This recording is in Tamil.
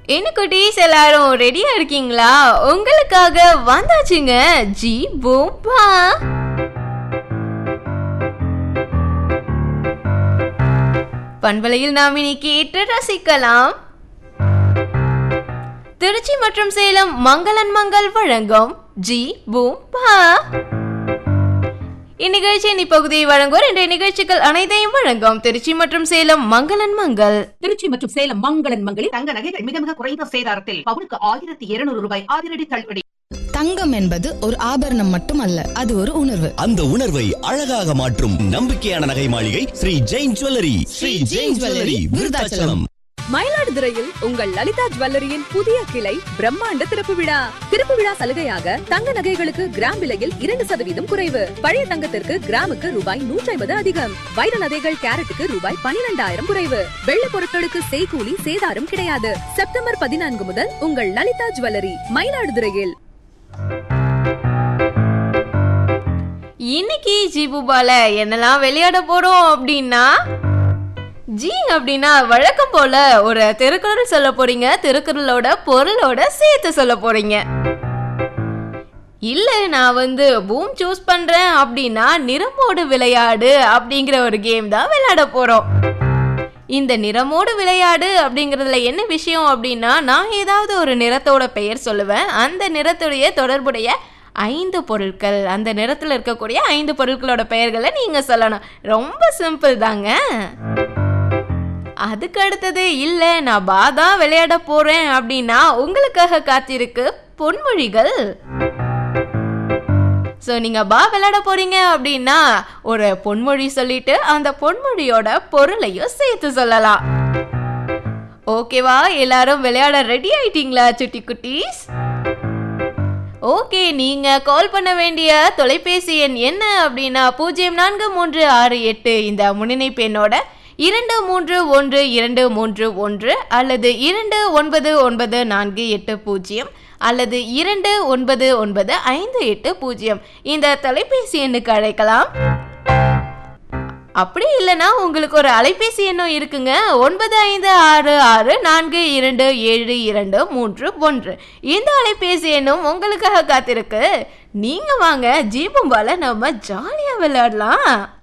என்ன குட்டீஸ் எல்லாரும் ரெடியா இருக்கீங்களா? உங்களுக்காக வந்தாச்சுங்க ஜி பூம்பா. பண்பலையில் நாம் இனி கேட்டு ரசிக்கலாம். திருச்சி மற்றும் சேலம் மங்களன் மங்கள் வழங்கும் ஜி பூம்பா. இந்நிகழ்ச்சியின் இப்பகுதியை வழங்குவோர் இன்றைய நிகழ்ச்சிகள் அனைத்தையும் வழங்கும் திருச்சி மற்றும் சேலம் மங்களன் மங்கள். திருச்சி மற்றும் சேலம் மங்களன் மங்களில் தங்க நகைகள் மிக மிக குறைந்த சேதாரத்தில் பவுனுக்கு 1200 ரூபாய் அதிரடி தள்ளுபடி. தங்கம் என்பது ஒரு ஆபரணம் மட்டுமல்ல, அது ஒரு உணர்வு. அந்த உணர்வை அழகாக மாற்றும் நம்பிக்கையான நகை மாளிகை ஸ்ரீ ஜெயின் ஜுவல்லரி. ஸ்ரீ ஜெயின் ஜுவல்லரி, விருதாச்சலம். மயிலாடுதுறையில் உங்கள் லலிதா ஜுவல்லரியின் புதிய கிளை பிரம்மாண்ட திறப்பு விழா. திறப்பு விழா சலுகையாக தங்க நகைகளுக்கு கிராம் விலையில் 2% குறைவு. பழைய தங்கத்திற்கு கிராமுக்கு ரூபாய் 150 அதிகம். வைர நகைகள் கேரட்டுக்கு ரூபாய் 12,000 குறைவு. வெள்ள பொருட்களுக்கு செய்கூலி சேதாரம் கிடையாது. செப்டம்பர் 14 முதல் உங்கள் லலிதா ஜுவல்லரி மயிலாடுதுறையில். இன்னைக்கு ஜிபுபால என்னெல்லாம் விளையாட போறோம் அப்படின்னா, ஜி அப்படின்னா வழக்கம் போல ஒரு திருக்குறள் சொல்ல போறீங்க. திருக்குறளோட பொருளோட சேர்த்து சொல்ல போறீங்க. இல்ல நான் பூம் சூஸ் பண்றேன் அப்படின்னா நிறமோடு விளையாடு அப்படிங்கிற ஒரு கேம் தான் விளையாட போறோம். இந்த நிறமோடு விளையாடு அப்படிங்கிறதுல என்ன விஷயம் அப்படின்னா, நான் ஏதாவது ஒரு நிறத்தோட பெயர் சொல்லுவேன். அந்த நிறத்துடைய தொடர்புடைய 5 பொருட்கள், அந்த நிறத்தில் இருக்கக்கூடிய 5 பொருட்களோட பெயர்களை நீங்க சொல்லணும். ரொம்ப சிம்பிள் தாங்க. அதுக்கு அடுத்தது இல்ல நான் பாதா விளையாட போறேன் அப்படின்னா உங்களுக்காக காத்திருக்கு பொன்மொழிகள். ஸோ நீங்க பா விளையாட போறீங்க அப்படின்னா ஒரு பொன்மொழி சொல்லிட்டு அந்த பொன்மொழியோட பொருளையும் சேர்த்து சொல்லலாம். ஓகேவா? எல்லாரும் விளையாட ரெடி ஆயிட்டீங்களா சுட்டி குட்டீஸ்? ஓகே, நீங்க கால் பண்ண வேண்டிய தொலைபேசி எண் என்ன அப்படின்னா 0436 இந்த முன்னிணைப்பு எண்ணோட 231231 அல்லது 299480 அல்லது 299580 இந்த தொலைபேசி எண்ணுக்கு அழைக்கலாம். அப்படி இல்லைன்னா உங்களுக்கு ஒரு அலைபேசி எண்ணும் இருக்குங்க, 9566427231. இந்த அலைபேசி எண்ணும் உங்களுக்காக காத்திருக்கு. நீங்க வாங்க ஜீபும்பால நம்ம ஜாலியா விளையாடலாம்.